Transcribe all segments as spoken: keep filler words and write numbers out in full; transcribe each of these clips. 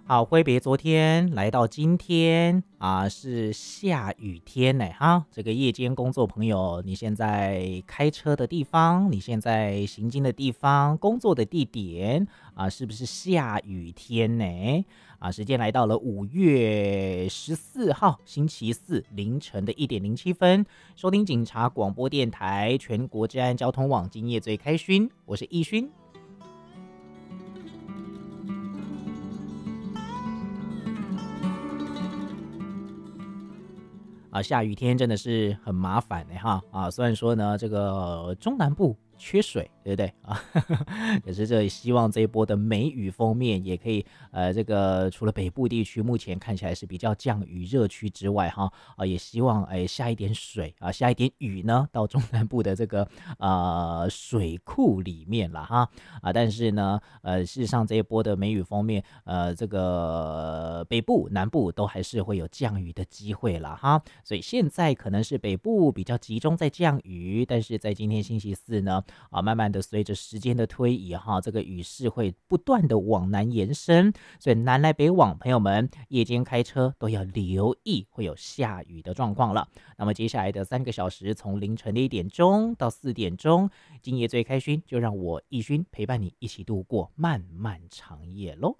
好，挥别昨天，来到今天啊，是下雨天呢哈。这个夜间工作朋友，你现在开车的地方，你现在行经的地方，工作的地点啊，是不是下雨天呢？啊，时间来到了五月十四号星期四凌晨的一点零七分，收听警察广播电台全国治安交通网今夜最开勋，我是易勋。啊，下雨天真的是很麻烦的哈啊！虽然说呢，这个中南部缺水，对不对啊？可是这希望这一波的梅雨锋面也可以，呃，这个除了北部地区目前看起来是比较降雨热区之外，哈啊，也希望哎下一点水啊，下一点雨呢，到中南部的这个呃水库里面了哈啊！但是呢，呃，事实上这一波的梅雨锋面，呃，这个北部、南部都还是会有降雨的机会了哈。所以现在可能是北部比较集中在降雨，但是在今天星期四呢，啊，慢慢的随着时间的推移哈，这个雨势会不断的往南延伸，所以南来北往，朋友们夜间开车都要留意会有下雨的状况了。那么接下来的三个小时，从凌晨的一点钟到四点钟，今夜最开勋，就让我易勋陪伴你一起度过漫漫长夜喽。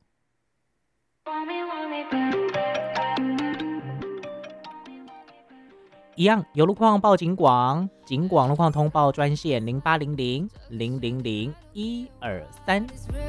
一样有路况报警广，警广路况通报专线零八零零零零零一二三。